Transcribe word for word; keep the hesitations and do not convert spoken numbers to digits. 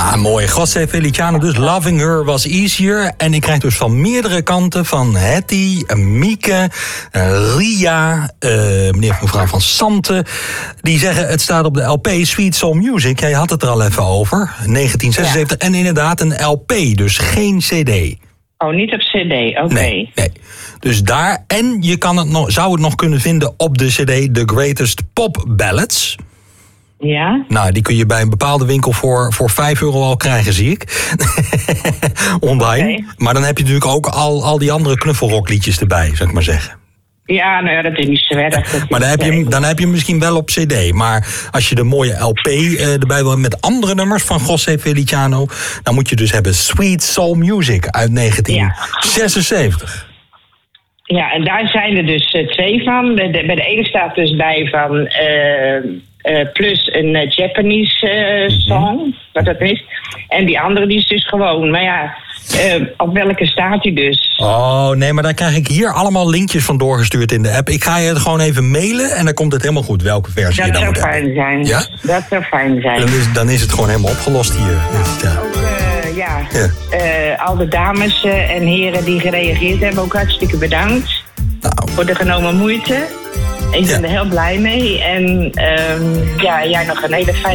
Ja, mooi. José Feliciano, dus Loving Her Was Easier. En ik krijg dus van meerdere kanten, van Hetty, Mieke, uh, Ria, uh, meneer of mevrouw van Santen. Die zeggen, het staat op de L P Sweet Soul Music. Jij had het er al even over, negentien zesenzeventig. Ja. En inderdaad een L P, dus geen C D. Oh, niet op C D, oké. Okay. Nee, nee. Dus daar, en je kan het nog, zou het nog kunnen vinden op de C D The Greatest Pop Ballads. Ja? Nou, die kun je bij een bepaalde winkel voor, voor vijf euro al krijgen, zie ik. Online. Okay. Maar dan heb je natuurlijk ook al, al die andere knuffelrockliedjes erbij, zou ik maar zeggen. Ja, nou ja, dat is niet zo erg. Maar dan heb, je, dan heb je hem misschien wel op C D. Maar als je de mooie L P uh, erbij wil met andere nummers van José Feliciano, dan moet je dus hebben Sweet Soul Music uit negentien zesenzeventig. Ja, ja, en daar zijn er dus uh, twee van. De, de, bij de ene staat dus bij van Uh, uh, plus een uh, Japanese uh, song, mm-hmm. wat dat is. En die andere die is dus gewoon, maar ja, uh, op welke staat die dus? Oh, nee, maar daar krijg ik hier allemaal linkjes van doorgestuurd in de app. Ik ga je het gewoon even mailen en dan komt het helemaal goed welke versie dat je dan moet hebben. Dat zou fijn zijn. Ja? Dat zou fijn zijn. Dan is, dan is het gewoon helemaal opgelost hier. Nou, ja. Ook, uh, ja, ja. Uh, al de dames uh, en heren die gereageerd hebben, ook hartstikke bedankt. Nou. Voor de genomen moeite. Ik ben ja. er heel blij mee. En um, ja, jij nog een hele fijne